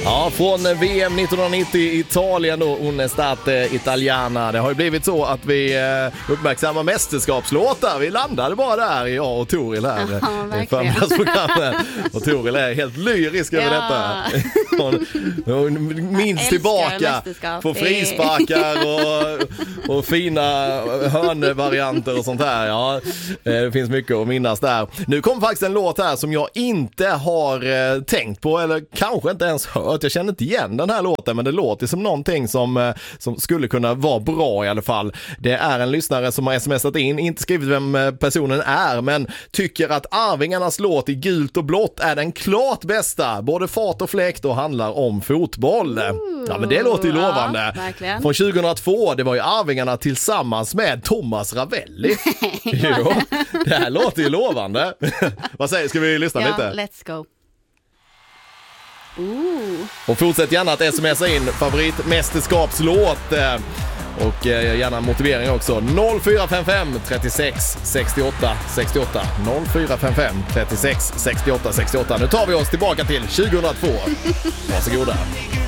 Ja, från VM 1990 i Italien då, Un'estate Italiana. Det har ju blivit så att vi uppmärksammar mästerskapslåtar. Vi landade bara där, jag och Toril här i förmiddagsprogrammet. Och Toril är helt lyrisk över detta. Hon minns tillbaka på frisparkar och fina hörnvarianter och sånt här. Ja, det finns mycket att minnas där. Nu kom faktiskt en låt här som jag inte har tänkt på eller kanske inte ens hört. Jag känner inte igen den här låten, men det låter som någonting som skulle kunna vara bra i alla fall. Det är en lyssnare som har smsat in, inte skrivit vem personen är, men tycker att Arvingarnas låt i gult och blått är den klart bästa. Både fart och fläkt och handlar om fotboll. Ja, men det låter ju lovande. Ja, från 2002, det var ju Arvingarna tillsammans med Thomas Ravelli. Jo, det här låter ju lovande. Vad säger, ska vi lyssna lite? Let's go. Och fortsätt gärna att smsa in favoritmästerskapslåt och gärna motivering också. 0455 36 68 68 0455 36 68 68. Nu tar vi oss tillbaka till 2002. Varsågoda.